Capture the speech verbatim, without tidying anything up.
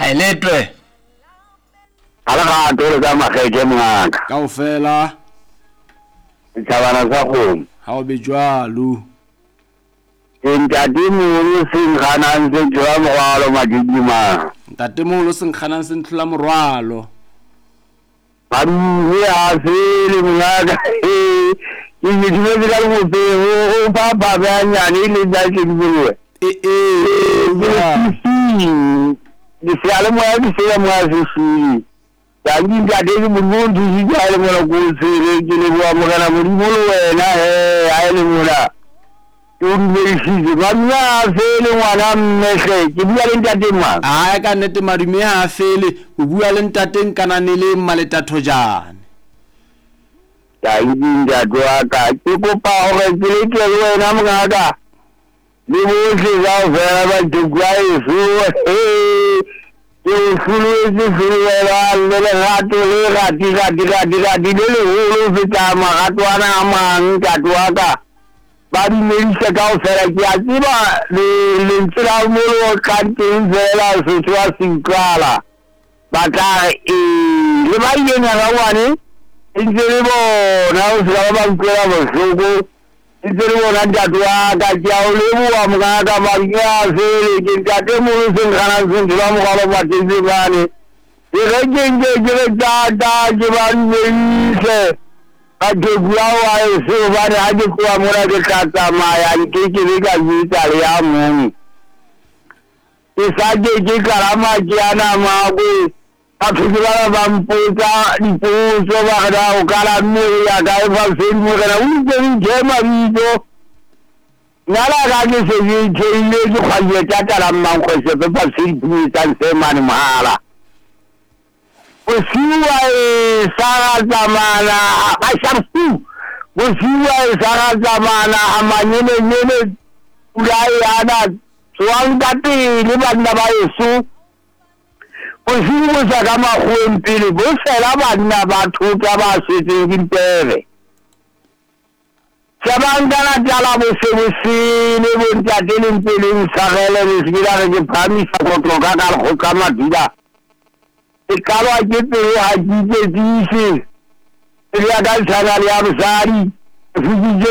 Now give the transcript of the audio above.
Eletwe. Ala ka tole ka makgeke mongaka. Kaofela. Thabana sa kgomo. Ha o be jwalo. Ntatemolo seng ganang se jwa morwalo madidima. Ntatemolo seng ganang se ntlola morwalo. Baruwe a fele mongaka. Ke ditime ka mo pe o papa ba nyane le da ke dibuwe. Eh eh. Di siale mo ya di siale mo ya sisi. Yangi ngade ke mundu di jale mo ko sere ke le bua mo kana mo mo wena he a ele mola. Tumbisi bana fele ngwana mmese ke bua le ntate mang a ka nnete madume ha fele o bua le ntateng kana ne le mmaletato jane ya indinga twa ka ke kopa hore ke le ke wena mongaka le bohle ga o fela ba dugwa eso eh ke fulu ke fulu la le le gato le gati gati gati gati le le ho feta magatwana a mang ka twa ka ba di medisa ka o fela ke a tseba le le tsela mo lo ka teng fela se tswa sinkala ba tla e le ba yena ga wane ntse le bona o se ba bankwela bohloko ntse le bona ntatwa ka tja o le bua mongaka ba ya fele ke ntate mo se ngana se ntwa mo ga ba tse bane ke re ke ke ke ta ta ke ba medise ka ke bua wa se ba re ha ke kwa mora ke tata maya ke ke le ka vita le ya mong ke sa ke ke karama ke ana ma go a tsela ba mputa dipuso ba ga o kala mme ya ga e ba se mo ga o ke ke ma bido nala ga ke se ke ile ke khanye tata la mang go se ba se buta se mane mala Usiwa e sara zamana asharfu Usiwa e sara zamana amanyene nyene ulai ana swangati libanda ba Yesu Usiwa sa kama khumpili bosela bana ba thuta ba setse dimpere Sabangana jala bosebusile bontatele mpeleng sagele resgira ke phamisa go tloka ka go kama dira Ikalo ke pele ha ke ke dise. Ile ya ka tsana le ya bosadi.